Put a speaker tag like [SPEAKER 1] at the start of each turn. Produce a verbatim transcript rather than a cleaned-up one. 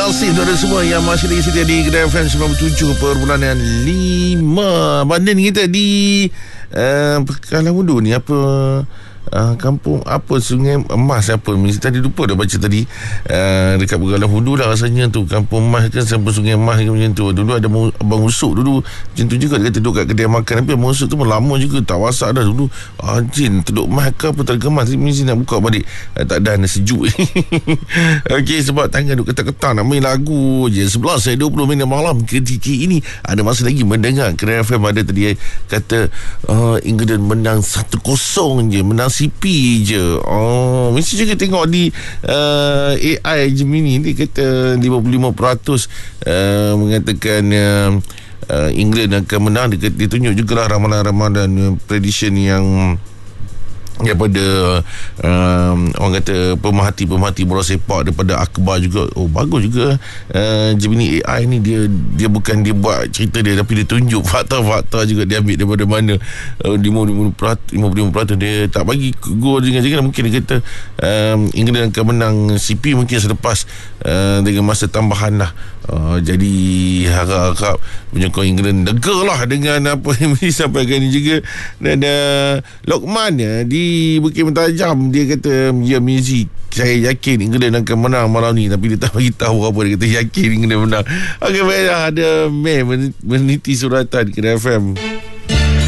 [SPEAKER 1] kasih kepada semua yang masih lagi setia di Kedai F M sembilan puluh tujuh perpuluhan lima. Banding kita di uh, Pekalan Wundu ni apa Uh, kampung apa Sungai Emas apa mesti tadi lupa dah baca tadi uh, dekat Pekalan Wundu lah rasanya tu. Kampung Emas kan sampai Sungai Emas ke macam tu. Dulu ada Abang Usuk dulu macam tu juga, dia kata duduk kat kedai makan. Tapi Abang Usuk tu lama juga tak wasak dah dulu. Anjin Teluk Emas ke apa terkemas mesti nak buka balik. uh, tak dah sejuk. Okey, sebab tangan duk ketak-ketak nak main lagu je. Sebelas dua puluh minit malam ketika ini ada masa lagi mendengar Kedai F M. Ada tadi kata uh, England menang satu kosong je, menang C P je. Oh, mesti juga tengok di uh, A I Gemini ni kata lima puluh lima peratus uh, mengatakan uh, uh, England akan menang. Dia, dia tunjuk jugalah ramalan-ramalan uh, prediction yang daripada um, orang kata pemerhati-pemerhati bola sepak daripada akhbar juga. Oh, bagus juga uh, Gemini A I ni. Dia dia bukan dia buat cerita dia, tapi dia tunjuk fakta-fakta juga dia ambil daripada mana. uh, lima puluh lima peratus dia tak bagi gol jangan-jangan. Mungkin dia kata um, England akan menang C P mungkin selepas uh, dengan masa tambahan lah. Uh, jadi harap-harap penyokong England lega lah dengan apa yang disampaikan ni juga. Dan uh, Lokman ya, di Bukit Mentajam, dia kata ya Mizi, saya yakin England akan menang malam ni. Tapi dia tak bagi tahu apa. Dia kata yakin England menang. Okey, baiklah, ada Meh meniti suratan Kedai F M.